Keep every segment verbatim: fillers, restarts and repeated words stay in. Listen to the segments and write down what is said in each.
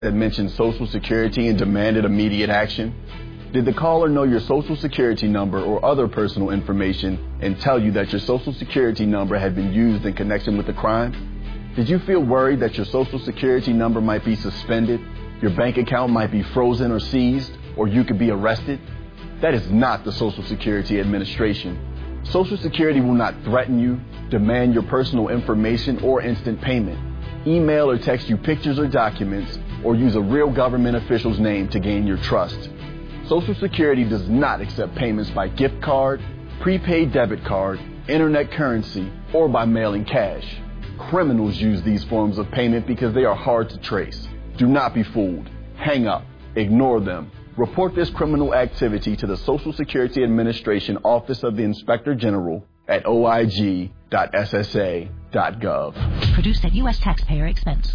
that mentioned Social Security and demanded immediate action? Did the caller know your Social Security number or other personal information and tell you that your Social Security number had been used in connection with the crime? Did you feel worried that your Social Security number might be suspended, your bank account might be frozen or seized, or you could be arrested? That is not the Social Security Administration. Social Security will not threaten you, demand your personal information, or instant payment, email or text you pictures or documents, or use a real government official's name to gain your trust. Social Security does not accept payments by gift card, prepaid debit card, internet currency, or by mailing cash. Criminals use these forms of payment because they are hard to trace. Do not be fooled. Hang up. Ignore them. Report this criminal activity to the Social Security Administration Office of the Inspector General at o i g dot s s a dot gov. Produced at U S taxpayer expense.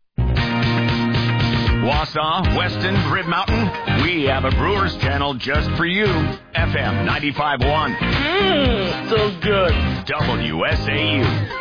Wausau, Weston, Rib Mountain, we have a Brewers channel just for you. F M ninety-five point one. Mmm, so good. W S A U.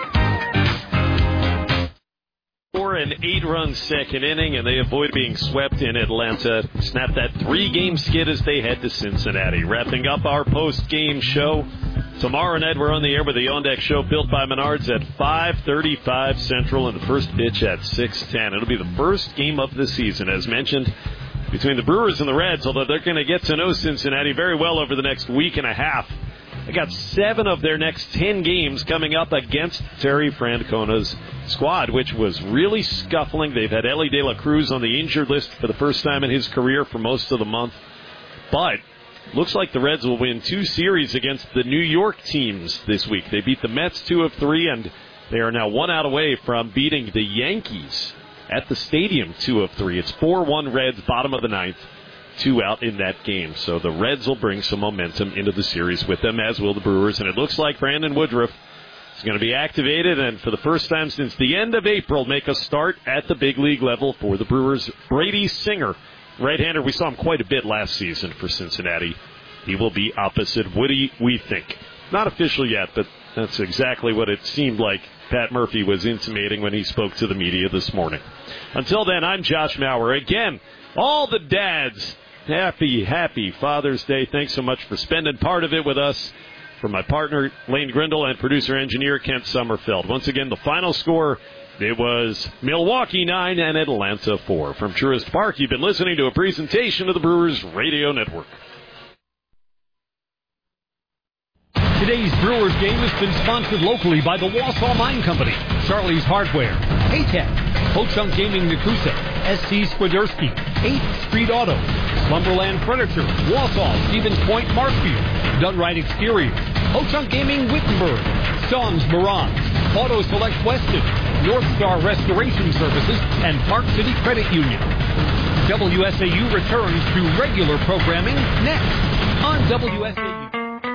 Four and eight-run second inning, and they avoid being swept in Atlanta. Snap that three-game skid as they head to Cincinnati. Wrapping up our post-game show. Tomorrow night, we're on the air with the On Deck Show, built by Menards at five thirty-five Central, and the first pitch at six ten. It'll be the first game of the season, as mentioned, between the Brewers and the Reds, although they're going to get to know Cincinnati very well over the next week and a half. They got seven of their next ten games coming up against Terry Francona's squad, which was really scuffling. They've had Ellie De La Cruz on the injured list for the first time in his career for most of the month. But looks like the Reds will win two series against the New York teams this week. They beat the Mets two of three, and they are now one out away from beating the Yankees at the stadium two of three. It's four one Reds, bottom of the ninth. Two out in that game. So the Reds will bring some momentum into the series with them, as will the Brewers. And it looks like Brandon Woodruff is going to be activated and for the first time since the end of April make a start at the big league level for the Brewers. Brady Singer, right-hander, we saw him quite a bit last season for Cincinnati. He will be opposite Woody, we think. Not official yet, but that's exactly what it seemed like Pat Murphy was intimating when he spoke to the media this morning. Until then, I'm Josh Maurer. Again, all the dads, Happy, happy Father's Day. Thanks so much for spending part of it with us. For my partner, Lane Grindle, and producer-engineer Kent Sommerfeld. Once again, the final score, it was Milwaukee nine and Atlanta four. From Truist Park, you've been listening to a presentation of the Brewers Radio Network. Today's Brewers game has been sponsored locally by the Wausau Mine Company, Charlie's Hardware, Haytech, Ho-Chunk Gaming Nakusa, S C Swiderski, eighth Street Auto, Slumberland Furniture, Wausau, Stevens Point, Markfield, Done Right Exterior, Ho-Chunk Gaming Wittenberg, Sean's Mirage, Auto Select Weston, North Star Restoration Services, and Park City Credit Union. W S A U returns to regular programming next on W S A U.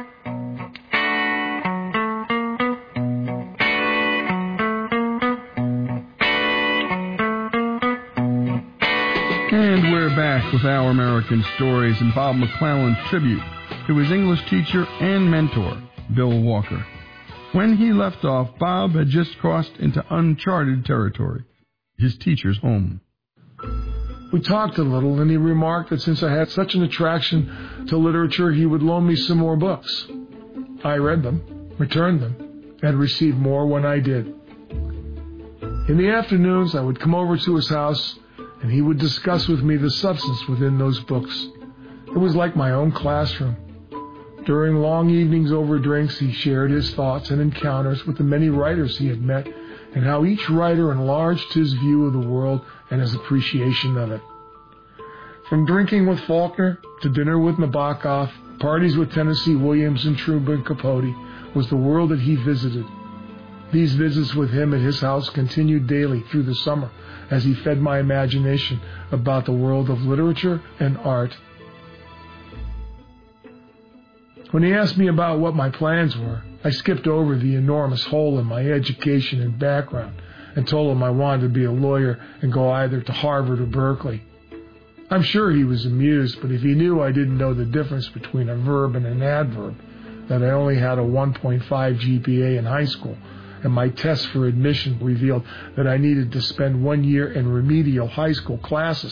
And we're back with Our American Stories and Bob McClellan's tribute to his English teacher and mentor, Bill Walker. When he left off, Bob had just crossed into uncharted territory, his teacher's home. We talked a little, and he remarked that since I had such an attraction to literature, he would loan me some more books. I read them, returned them, and received more when I did. In the afternoons, I would come over to his house, and he would discuss with me the substance within those books. It was like my own classroom. During long evenings over drinks, he shared his thoughts and encounters with the many writers he had met, and how each writer enlarged his view of the world and his appreciation of it. From drinking with Faulkner to dinner with Nabokov, parties with Tennessee Williams and Truman Capote was the world that he visited. These visits with him at his house continued daily through the summer as he fed my imagination about the world of literature and art. When he asked me about what my plans were, I skipped over the enormous hole in my education and background and told him I wanted to be a lawyer and go either to Harvard or Berkeley. I'm sure he was amused, but if he knew I didn't know the difference between a verb and an adverb, that I only had a one point five G P A in high school, and my test for admission revealed that I needed to spend one year in remedial high school classes.